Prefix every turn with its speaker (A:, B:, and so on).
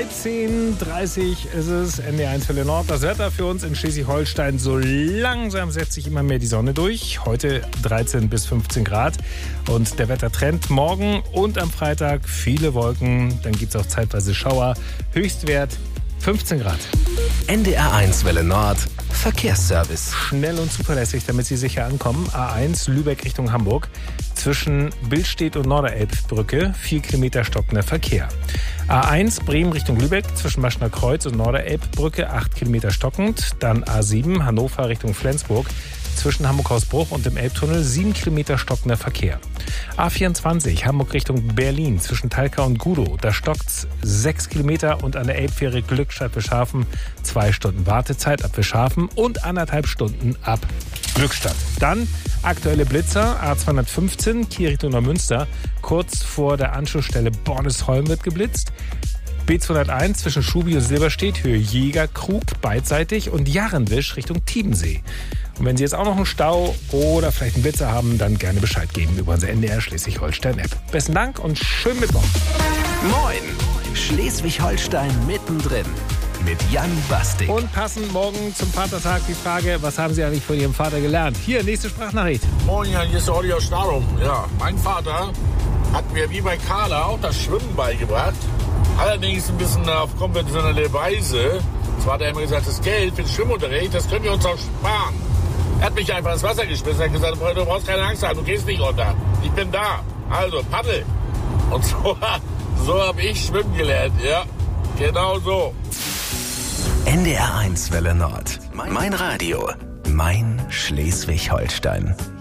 A: 13:30 ist es, NDR1 Welle Nord. Das Wetter für uns in Schleswig-Holstein, so langsam setzt sich immer mehr die Sonne durch. Heute 13 bis 15 Grad. Und der Wettertrend morgen und am Freitag viele Wolken. Dann gibt es auch zeitweise Schauer. Höchstwert 15 Grad.
B: NDR1 Welle Nord, Verkehrsservice.
A: Schnell und zuverlässig, damit Sie sicher ankommen. A1 Lübeck Richtung Hamburg. Zwischen Billstedt und Norderelbbrücke 4 Kilometer stockender Verkehr. A1 Bremen Richtung Lübeck zwischen Maschner Kreuz und Norderelbbrücke 8 Kilometer stockend. Dann A7 Hannover Richtung Flensburg zwischen Hamburg-Hausbruch und dem Elbtunnel 7 Kilometer stockender Verkehr. A24 Hamburg Richtung Berlin zwischen Talca und Gudow. Da stockt's 6 Kilometer und an der Elbfähre Glückstadt-Wilschafen 2 Stunden Wartezeit ab Wilschafen und 1,5 Stunden ab Glückstadt. Dann aktuelle Blitzer, A215 Kiel Richtung Neumünster. Kurz vor der Anschlussstelle Bornesholm wird geblitzt. B201 zwischen Schubi und Silberstedt, Höhe Jägerkrug, beidseitig und Jarrenwisch Richtung Tiebensee. Und wenn Sie jetzt auch noch einen Stau oder vielleicht einen Blitzer haben, dann gerne Bescheid geben über unsere NDR Schleswig-Holstein-App. Besten Dank und schönen Mittwoch.
B: Moin, Schleswig-Holstein mittendrin mit Jan Bastik.
A: Und passend morgen zum Vatertag die Frage, was haben Sie eigentlich von Ihrem Vater gelernt? Hier, nächste Sprachnachricht.
C: Moin, Jan, hier ist der Olli aus Starum. Ja, mein Vater hat mir wie bei Carla auch das Schwimmen beigebracht. Allerdings ein bisschen auf konventionelle Weise. Zwar hat er immer gesagt, das Geld für den Schwimmunterricht, das können wir uns auch sparen. Er hat mich einfach ins Wasser geschmissen und gesagt, du brauchst keine Angst haben, du gehst nicht runter. Ich bin da. Also, paddel. Und so habe ich schwimmen gelernt, ja. Genau so.
B: NDR1 Welle Nord. Mein Radio. Mein Schleswig-Holstein.